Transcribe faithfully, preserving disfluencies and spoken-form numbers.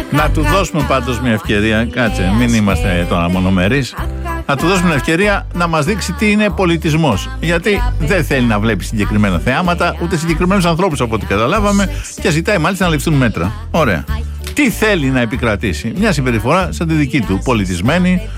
Να του δώσουμε πάντως μια ευκαιρία, κάτσε, μην είμαστε τώρα μονομερείς. Να του δώσουμε μια ευκαιρία να μας δείξει τι είναι πολιτισμός. Γιατί δεν θέλει να βλέπει συγκεκριμένα θεάματα, ούτε συγκεκριμένους ανθρώπους από ό,τι καταλάβαμε, και ζητάει μάλιστα να ληφθούν μέτρα. Ωραία. Τι θέλει να επικρατήσει? Μια συμπεριφορά σαν τη δική του, πολιτισμένη,